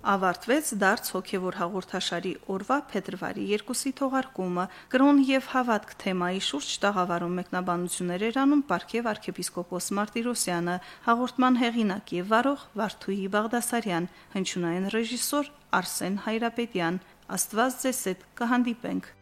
Ավարտվեց դարձ հոգևոր հաղորդաշարի օրվա փետրվարի 2-ի թողարկումը։ Կրոն եւ հավատք թեմայի շուրջ տաղավարում մեկնաբանություններ էր անում Պարքև arczepiskopos Մարտիրոսյանը, հաղորդման հեղինակ եւ վարող Վարդուհի Բաղդասարյան, հնչյունային ռեժիսոր Արսեն Հայրապետյան։ Աստված ձեզ հետ կհանդիպենք։